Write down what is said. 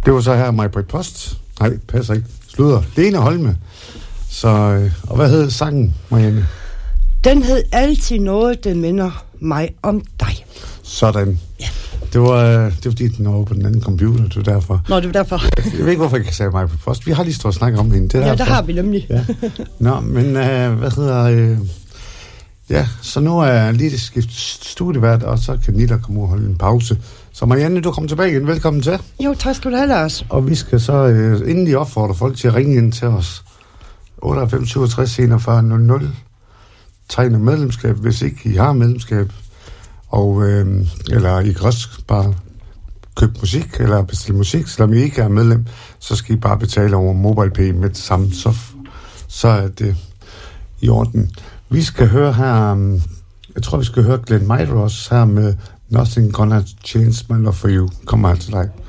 Det var så her Maj-Brit Post. Nej, passer ikke. Slutter. Lene Holme. Så, og hvad hed sangen, Marianne? Den hed Altid noget, det minder mig om dig. Sådan. Ja. Det var fordi, den var på den anden computer, det var derfor. Nå, det var derfor. Jeg ved ikke, hvorfor jeg kan sige Maj-Brit Post. Vi har lige stået og snakket om hende. Det ja, der har vi nemlig. Ja. Nå, men hvad hedder... ja, så nu er jeg lige skiftet studievært, og så kan Nilla komme ud og holde en pause. Så Marianne, du kommer tilbage igen. Velkommen til. Jo, tak skal du have, Lars. Og vi skal så endelig opfordre folk til at ringe ind til os. 98 67 41 00. Tegne medlemskab, hvis ikke I har medlemskab. Og, eller I kan også bare købe musik, eller bestille musik. Selvom I ikke er medlem, så skal I bare betale over MobilePay med det samme. Så er det i orden. Vi skal høre her, jeg tror vi skal høre Glenn Miles her med Nothing Gonna Change My Love For You. Kommer her til dig.